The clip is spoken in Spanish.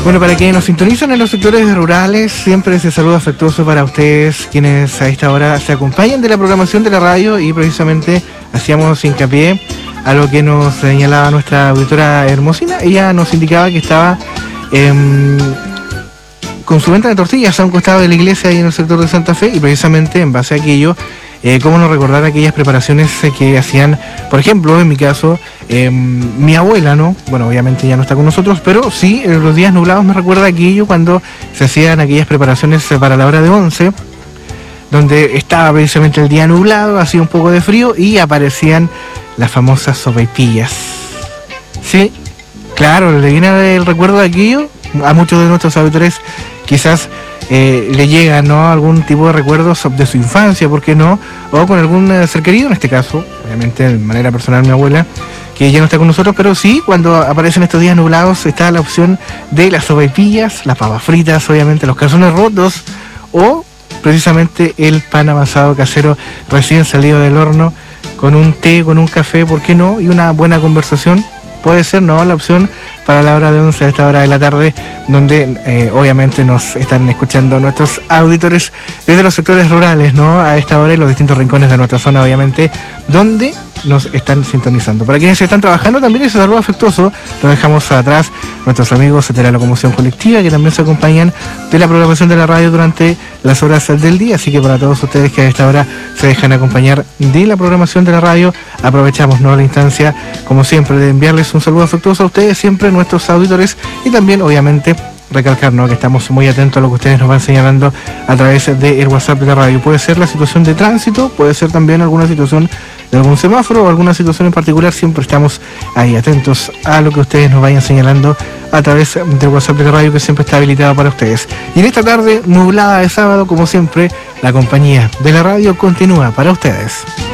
Bueno, para quienes nos sintonizan en los sectores rurales, siempre ese saludo afectuoso para ustedes, quienes a esta hora se acompañan de la programación de la radio, y precisamente hacíamos hincapié a lo que nos señalaba nuestra auditora Hermosina. Ella nos indicaba que estaba con su venta de tortillas a un costado de la iglesia ahí en el sector de Santa Fe, y precisamente en base a aquello, cómo no recordar aquellas preparaciones que hacían, por ejemplo, en mi caso, mi abuela, ¿no? Bueno, obviamente ya no está con nosotros, pero sí, los días nublados me recuerda aquello cuando se hacían aquellas preparaciones para la hora de 11, donde estaba precisamente el día nublado, hacía un poco de frío y aparecían las famosas sopaipillas. Sí, claro, le viene el recuerdo de aquello. A muchos de nuestros auditores quizás le llega, ¿no?, algún tipo de recuerdos de su infancia, ¿por qué no? O con algún ser querido, en este caso, obviamente de manera personal mi abuela, que ya no está con nosotros, pero sí, cuando aparecen estos días nublados está la opción de las sopaipillas, las papas fritas, obviamente los calzones rotos, o precisamente el pan amasado casero recién salido del horno, con un té, con un café, ¿por qué no? Y una buena conversación. Puede ser, ¿no?, la opción para la hora de 11 a esta hora de la tarde, donde obviamente nos están escuchando nuestros auditores desde los sectores rurales, ¿no?, a esta hora, y los distintos rincones de nuestra zona, obviamente, donde nos están sintonizando. Para quienes están trabajando, también ese saludo afectuoso lo dejamos atrás, nuestros amigos de la locomoción colectiva, que también se acompañan de la programación de la radio durante las horas del día. Así que para todos ustedes que a esta hora se dejan acompañar de la programación de la radio, aprovechamos, ¿no?, la instancia, como siempre, de enviarles un saludo afectuoso a ustedes, siempre nuestros auditores, y también, obviamente, recalcar, ¿no?, que estamos muy atentos a lo que ustedes nos van señalando a través del WhatsApp de la radio. Puede ser la situación de tránsito, puede ser también alguna situación de algún semáforo o alguna situación en particular. Siempre estamos ahí atentos a lo que ustedes nos vayan señalando a través del WhatsApp de la radio, que siempre está habilitado para ustedes. Y en esta tarde nublada de sábado, como siempre, la compañía de la radio continúa para ustedes.